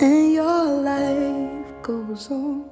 and your life goes on.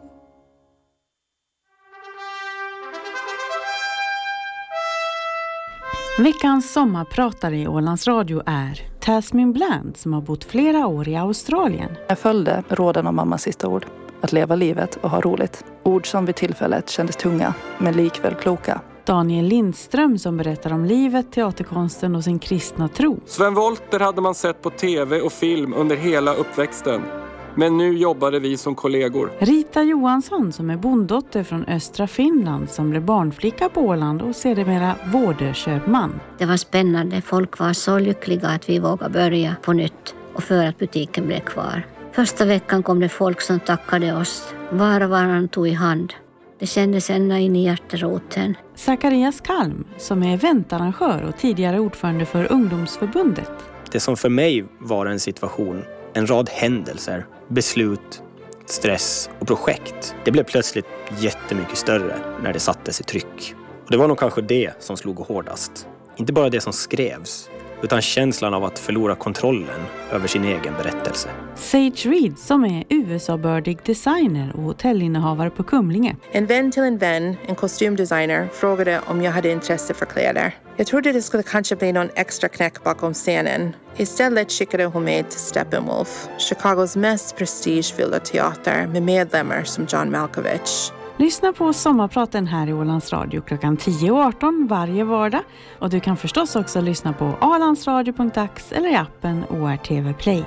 Veckans sommarpratare i Ålands Radio är Tasmin Bland som har bott flera år i Australien. Jag följde råden om mammas sista ord. Att leva livet och ha roligt. Ord som vid tillfället kändes tunga, men likväl kloka. Daniel Lindström som berättar om livet, teaterkonsten och sin kristna tro. Sven Wollter hade man sett på tv och film under hela uppväxten. Men nu jobbade vi som kollegor. Rita Johansson som är bonddotter från östra Finland som blev barnflicka på Åland och sedermera vårdköpman. Det var spännande. Folk var så lyckliga att vi vågade börja på nytt och för att butiken blev kvar. Första veckan kom det folk som tackade oss. Var och varann tog i hand. Det kändes ända in i hjärteroten. Zacharias Kalm som är eventarrangör och tidigare ordförande för ungdomsförbundet. Det som för mig var en situation, en rad händelser, beslut, stress och projekt. Det blev plötsligt jättemycket större när det sattes i tryck. Och det var nog kanske det som slog hårdast. Inte bara det som skrevs, utan känslan av att förlora kontrollen över sin egen berättelse. Sage Reed som är USA-bördig designer och hotellinnehavare på Kumlinge. En vän till en vän, en kostymdesigner, frågade om jag hade intresse för kläder. Jag trodde det skulle kanske bli någon extra knäck bakom scenen. Istället skickade hon mig till Steppenwolf, Chicagos mest prestigefyllda teater med medlemmar som John Malkovich. Lyssna på sommarpraten här i Ålands Radio klockan 10:18 varje vardag. Och du kan förstås också lyssna på alandsradio.ax eller i appen ORTV Play.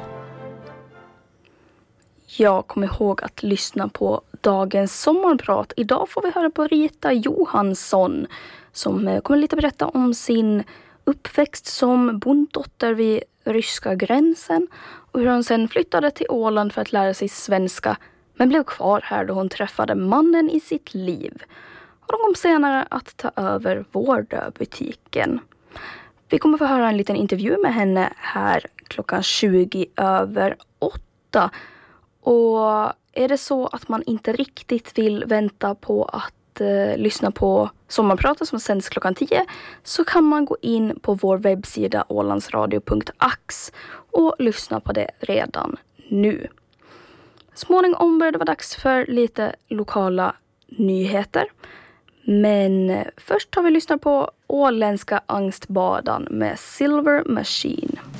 Jag kommer ihåg att lyssna på dagens sommarprat. Idag får vi höra på Rita Johansson som kommer lite berätta om sin uppväxt som bonddotter vid ryska gränsen och hur hon sen flyttade till Åland för att lära sig svenska men blev kvar här då hon träffade mannen i sitt liv. Och de kom senare att ta över Vårdöbutiken. Vi kommer få höra en liten intervju med henne här klockan 7:20. Och är det så att man inte riktigt vill vänta på att lyssna på sommarpratet som sänds klockan 10 så kan man gå in på vår webbsida ålandsradio.ax och lyssna på det redan nu. Småningom började det vara dags för lite lokala nyheter. Men först har vi lyssnat på åländska angstbadan med Silver Machine.